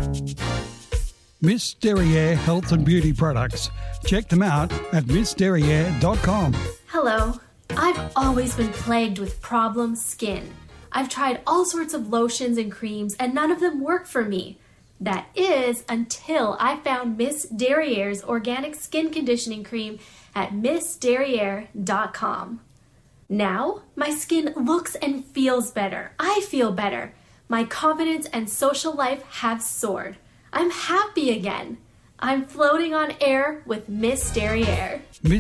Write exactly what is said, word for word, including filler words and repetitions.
Miss Derriere Health and Beauty Products. Check them out at miss derriere dot com. Hello. I've always been plagued with problem skin. I've tried all sorts of lotions and creams and none of them work for me. That is until I found Miss Derriere's organic skin conditioning cream at miss derriere dot com. Now, my skin looks and feels better. I feel better. My confidence and social life have soared. I'm happy again. I'm floating on air with Miss Derriere. Miss